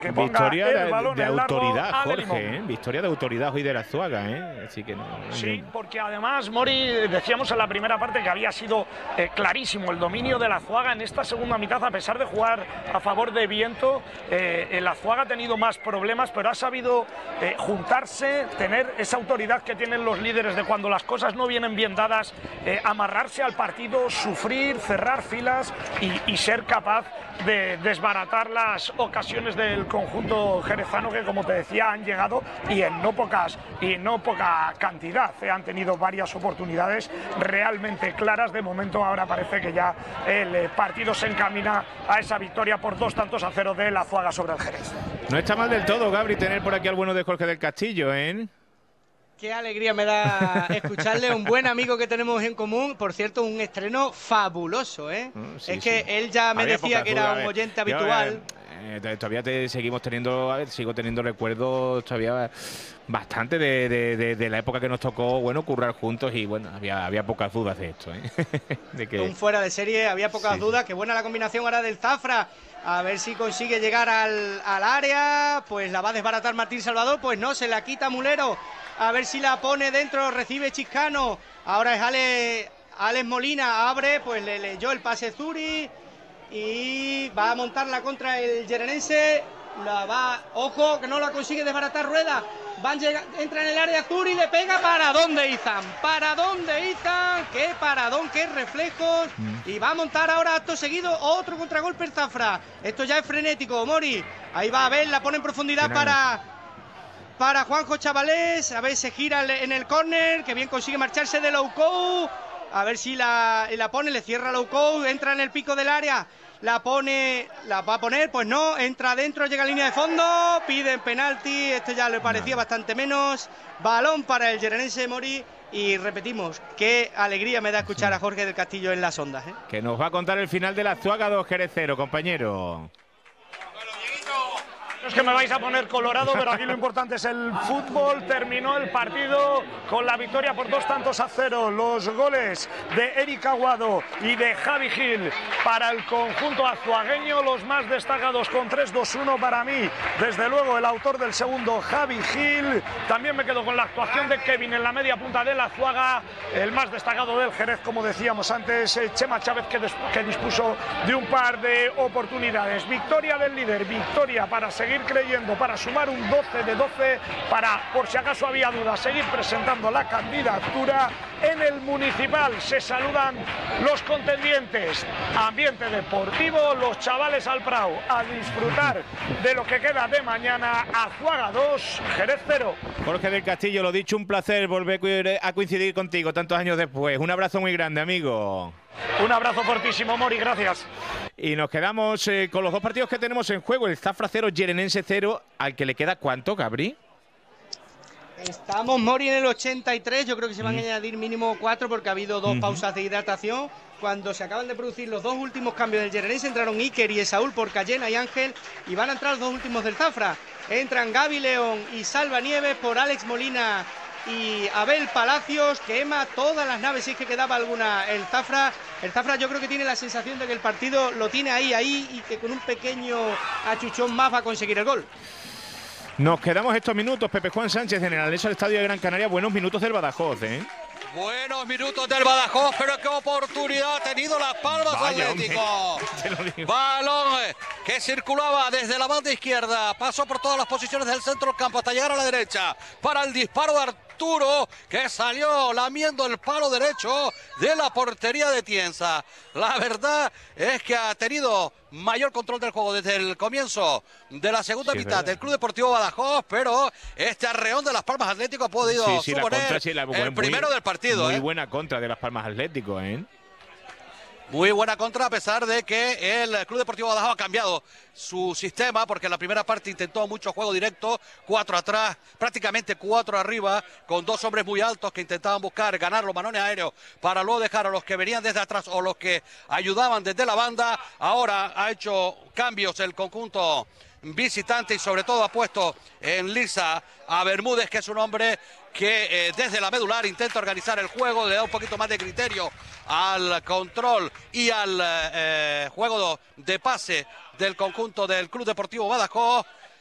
que ponga victoria el balón de en largo autoridad, a Jorge, Lerimón. victoria de autoridad hoy de la Azuaga, así que no. Sí, porque además, Mori, decíamos en la primera parte que había sido clarísimo el dominio de la Azuaga en esta segunda mitad, a pesar de jugar a favor de viento. El Azuaga ha tenido más problemas, pero ha sabido juntarse, tener esa autoridad que tienen los líderes de cuando las cosas no vienen bien dadas, amarrarse al partido, sufrir, cerrar filas y ser capaz de desbaratar las ocasiones del conjunto jerezano, que como te decía han llegado y en no poca cantidad. Han tenido varias oportunidades realmente claras. De momento ahora parece que ya el partido se encamina a esa victoria por 2-0 de la Azuaga sobre el Jerez. No está mal del todo, Gabri, tener por aquí al bueno de Jorge del Castillo, ¿eh? Qué alegría me da escucharle, un buen amigo que tenemos en común. Por cierto, un estreno fabuloso, ¿eh? Sí, es que sí. él ya me Había decía que era un oyente habitual. Todavía sigo teniendo recuerdos todavía bastante de la época que nos tocó, bueno, currar juntos, y bueno, había pocas dudas de esto, ¿eh? de que... Un fuera de serie, había pocas dudas. Qué buena la combinación ahora del Zafra. A ver si consigue llegar al área. Pues la va a desbaratar Martín Salvador. Pues no, se la quita Mulero. A ver si la pone dentro, recibe Chiscano. Ahora es Alex Molina, abre, pues le leyó el pase Zuri. Y va a montarla contra el Yerenense. Ojo, que no la consigue desbaratar Rueda. Entra en el área Zuri, le pega. ¿Para dónde, Izan? ¿Para dónde, Izan? ¡Qué paradón, qué reflejos! Y va a montar ahora acto seguido otro contragolpe el Zafra. Esto ya es frenético, Mori. Ahí va a ver, la pone en profundidad para Juanjo Chavalés. A ver, se gira en el córner, que bien consigue marcharse de Loukou. A ver si la pone, le cierra Loukou, entra en el pico del área. La va a poner, pues no, entra adentro, llega a línea de fondo, piden penalti, esto ya le parecía bastante menos. Balón para el Yerenense, Mori. Y repetimos, qué alegría me da escuchar a Jorge del Castillo en las ondas, ¿eh? Que nos va a contar el final de la Azuaga 2, Jerez 0, compañero. Es que me vais a poner colorado, pero aquí lo importante es el fútbol. Terminó el partido con la victoria por 2-0. Los goles de Eric Aguado y de Javi Gil para el conjunto azuagueño, los más destacados con 3-2-1 para mí. Desde luego el autor del segundo, Javi Gil. También me quedo con la actuación de Kevin en la media punta de la Azuaga. El más destacado del Jerez, como decíamos antes, Chema Chávez, que dispuso de un par de oportunidades. Victoria del líder, victoria para seguir creyendo, para sumar un 12-12, para, por si acaso había dudas, seguir presentando la candidatura. En el municipal se saludan los contendientes. Ambiente deportivo, los chavales al Prado a disfrutar de lo que queda de mañana. Azuaga 2, Jerez 0. Jorge del Castillo, lo dicho, un placer volver a coincidir contigo tantos años después. Un abrazo muy grande, amigo. Un abrazo fortísimo, Mori, gracias. Y nos quedamos con los dos partidos que tenemos en juego, el Zafra 0, Yerenense 0, al que le queda ¿cuánto, Gabri? Estamos, Mori, en el 83, yo creo que se van a añadir mínimo 4 porque ha habido dos pausas de hidratación. Cuando se acaban de producir los dos últimos cambios del Yerenense, entraron Iker y Esaúl por Cayena y Ángel, y van a entrar los dos últimos del Zafra. Entran Gaby León y Salva Nieves por Alex Molina y Abel Palacios, que quema todas las naves si es que quedaba alguna. El Zafra yo creo que tiene la sensación de que el partido lo tiene ahí y que con un pequeño achuchón más va a conseguir el gol. Nos quedamos estos minutos, Pepe Juan Sánchez, en el anexo al Estadio de Gran Canaria. Buenos minutos del Badajoz, ¿eh? Buenos minutos del Badajoz, pero qué oportunidad ha tenido Las Palmas Atlético. Balón que circulaba desde la banda izquierda, pasó por todas las posiciones del centro del campo hasta llegar a la derecha para el disparo de Arturo, que salió lamiendo el palo derecho de la portería de Tienza. La verdad es que ha tenido mayor control del juego desde el comienzo de la segunda mitad del Club Deportivo Badajoz, pero este arreón de Las Palmas Atlético ha podido suponer el primero del partido. Muy buena contra de Las Palmas Atlético, ¿eh? Muy buena contra, a pesar de que el Club Deportivo Badajoz ha cambiado su sistema, porque en la primera parte intentó mucho juego directo, 4 atrás, prácticamente 4 arriba, con 2 hombres muy altos que intentaban buscar ganar los balones aéreos para luego dejar a los que venían desde atrás o los que ayudaban desde la banda. Ahora ha hecho cambios el conjunto visitante y sobre todo ha puesto en lisa a Bermúdez, que es un hombre que desde la medular intenta organizar el juego, le da un poquito más de criterio al control y al juego de pase del conjunto del Club Deportivo Badajoz.